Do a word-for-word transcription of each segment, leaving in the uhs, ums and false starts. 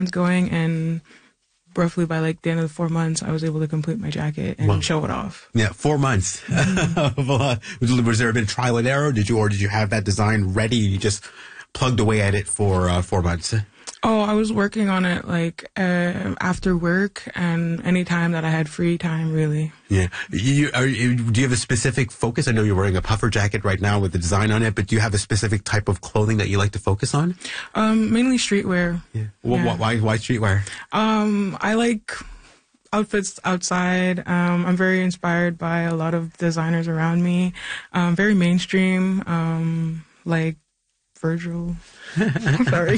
going, and roughly by like the end of the four months, I was able to complete my jacket and well, show it off. Yeah, four months. Mm-hmm. Was there a bit of trial and error? Did you, or did you have that design ready? You just plugged away at it for uh, four months? Oh, I was working on it like uh, after work and any time that I had free time, really. Yeah. You, are, you, do you have a specific focus? I know you're wearing a puffer jacket right now with the design on it, but do you have a specific type of clothing that you like to focus on? Um, mainly streetwear. Yeah. Well, yeah. Why, why streetwear? Um, I like outfits outside. Um, I'm very inspired by a lot of designers around me. Um, very mainstream, um, like Virgil. Sorry.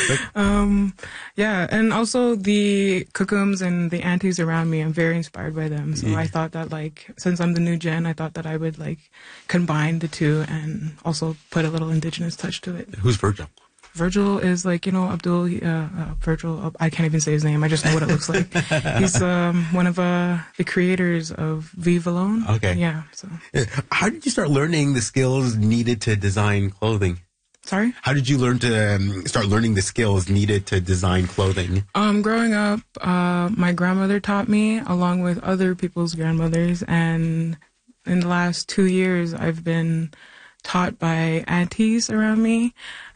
um, yeah, and also the Kukums and the aunties around me, I'm very inspired by them. So yeah. I thought that, like, since I'm the new gen, I thought that I would, like, combine the two and also put a little indigenous touch to it. Who's Virgil? Virgil is like, you know, Abdul, uh, uh, Virgil, I can't even say his name. I just know what it looks like. He's um, one of uh, the creators of Vive Alone. Okay. Yeah. So. How did you start learning the skills needed to design clothing? Sorry? How did you learn to um, start learning the skills needed to design clothing? Um, growing up, uh, my grandmother taught me along with other people's grandmothers. And in the last two years, I've been taught by aunties around me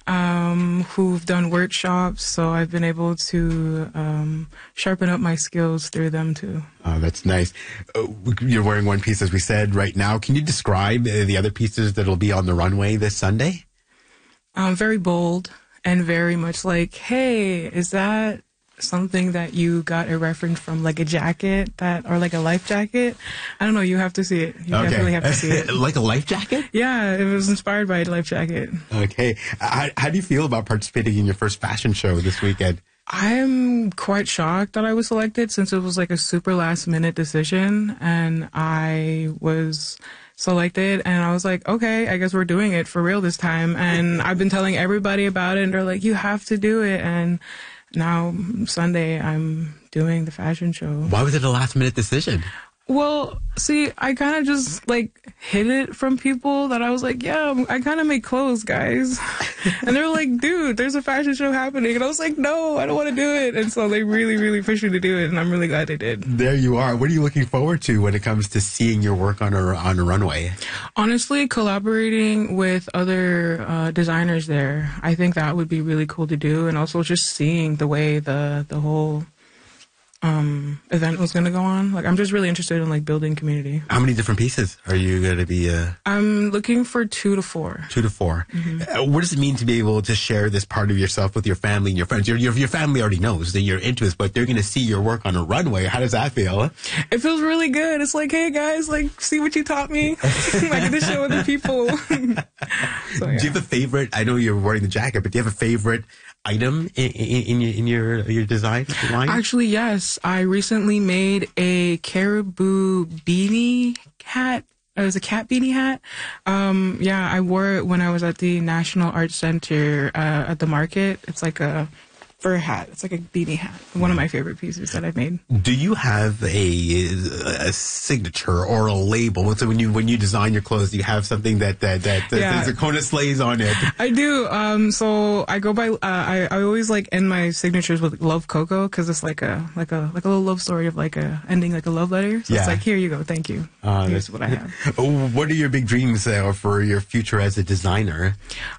um, who've done workshops. So I've been able to um, sharpen up my skills through them too. Oh, that's nice. Uh, you're wearing one piece, as we said, right now. Can you describe uh, the other pieces that'll be on the runway this Sunday? Um, very bold and very much like, hey, is that something that you got a reference from, like a jacket that, or like a life jacket? I don't know. You have to see it. You okay. definitely have to see it. Like a life jacket? Yeah, it was inspired by a life jacket. Okay. How, how do you feel about participating in your first fashion show this weekend? I'm quite shocked that I was selected, since it was like a super last minute decision, and I was selected, and I was like, okay, I guess we're doing it for real this time. And I've been telling everybody about it, and they're like, you have to do it. And now Sunday I'm doing the fashion show. Why was it a last minute decision? Well, see, I kind of just, like, hid it from people that I was like, yeah, I kind of make clothes, guys. And they're like, dude, there's a fashion show happening. And I was like, no, I don't want to do it. And so they really, really pushed me to do it, and I'm really glad they did. There you are. What are you looking forward to when it comes to seeing your work on a, on a runway? Honestly, collaborating with other uh, designers there. I think that would be really cool to do. And also just seeing the way the, the whole... Um, event was going to go on. Like, I'm just really interested in, like, building community. How many different pieces are you going to be? Uh... I'm looking for two to four. Two to four. Mm-hmm. Uh, what does it mean to be able to share this part of yourself with your family and your friends? Your, your, your family already knows that you're into it, but they're going to see your work on a runway. How does that feel? It feels really good. It's like, hey, guys, like, see what you taught me. I get to show other people. So, yeah. Do you have a favorite? I know you're wearing the jacket, but do you have a favorite item in, in, in your in your your design line? Actually, yes. I recently made a caribou beanie hat. It was a cat beanie hat. Um, yeah, I wore it when I was at the National Arts Center uh, at the market. It's like a fur hat. It's like a beanie hat. One of my favorite pieces that I've made. Do you have a, a signature or a label? So when you when you design your clothes, do you have something that that that, that yeah. says Kona Slays on it? I do. Um, so I go by. Uh, I I always like end my signatures with Love Coco, because it's like a like a like a little love story of like a ending like a love letter. So yeah. It's like, here you go. Thank you. Uh, Here's what I have. What are your big dreams uh, for your future as a designer?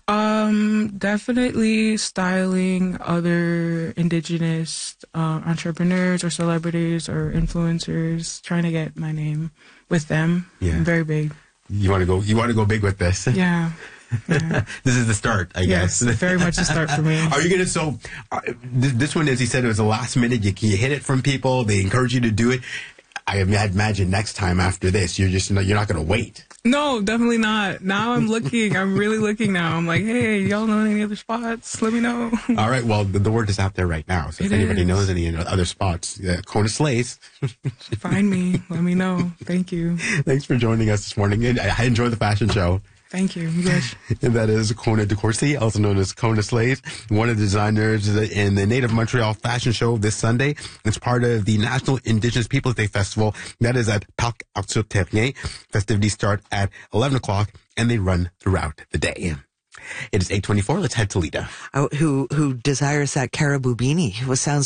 Um, definitely styling other indigenous uh, entrepreneurs or celebrities or influencers, trying to get my name with them. Yeah. I'm very big. You want to go you want to go big with this? Yeah. Yeah. This is the start, I yes, guess. Very much the start for me. Are you going to, so, uh, th- this one, as he said, it was a last minute, you, you hit it from people, they encourage you to do it. I imagine next time after this, you're just, you're not going to wait. No, definitely not. Now I'm looking. I'm really looking now. I'm like, hey, y'all know any other spots? Let me know. All right. Well, the, the word is out there right now. So it if anybody is. knows any other spots, uh, Kona Slays. Find me. Let me know. Thank you. Thanks for joining us this morning. I enjoyed the fashion show. Thank you. Yes. And that is Kona DeCourcy, also known as Kona Slays, one of the designers in the Native Montreal Fashion Show this Sunday. It's part of the National Indigenous Peoples Day Festival. That is at Parc Arthur Terrien. Festivities start at eleven o'clock and they run throughout the day. It is eight twenty-four. Let's head to Lita. Oh, who who desires that caribou beanie? It sounds